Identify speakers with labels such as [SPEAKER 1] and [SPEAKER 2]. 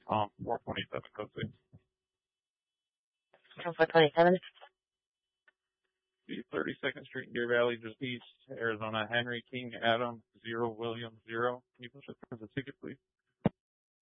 [SPEAKER 1] 427 code 6.
[SPEAKER 2] 427.
[SPEAKER 1] 32nd Street, Deer Valley, just east, Arizona. Henry King Adam 0 William 0. Can you push it for the ticket, please?